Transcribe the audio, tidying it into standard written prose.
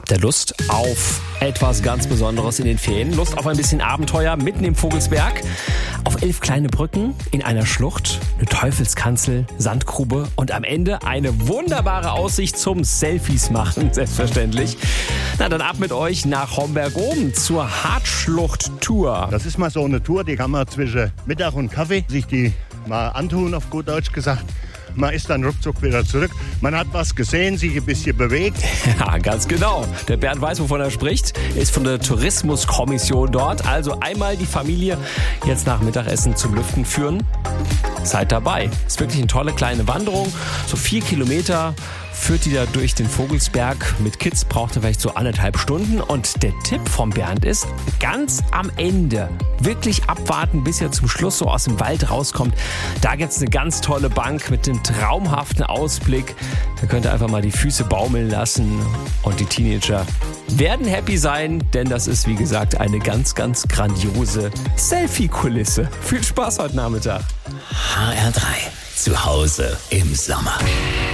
Habt ihr Lust auf etwas ganz Besonderes in den Ferien? Lust auf ein bisschen Abenteuer mitten im Vogelsberg? Auf 11 kleine Brücken, in einer Schlucht, eine Teufelskanzel, Sandgrube und am Ende eine wunderbare Aussicht zum Selfies machen, selbstverständlich. Na, dann ab mit euch nach Homberg-Oben zur Hartschlucht-Tour. Das ist mal so eine Tour, die kann man zwischen Mittag und Kaffee sich die mal antun, auf gut Deutsch gesagt. Man ist dann ruckzuck wieder zurück. Man hat was gesehen, sich ein bisschen bewegt. Ja, ganz genau. Der Bernd weiß, wovon er spricht. Er ist von der Tourismuskommission dort. Also einmal die Familie jetzt nach Mittagessen zum Lüften führen. Seid dabei. Ist wirklich eine tolle kleine Wanderung. So 4 Kilometer führt die da durch den Vogelsberg. Mit Kids braucht er vielleicht so 1,5 Stunden. Und der Tipp vom Bernd ist, ganz am Ende wirklich abwarten, bis er zum Schluss so aus dem Wald rauskommt. Da gibt es eine ganz tolle Bank mit einem traumhaften Ausblick. Da könnt ihr einfach mal die Füße baumeln lassen. Und die Teenager werden happy sein, denn das ist, wie gesagt, eine ganz, ganz grandiose Selfie-Kulisse. Viel Spaß heute Nachmittag. HR3, zu Hause im Sommer.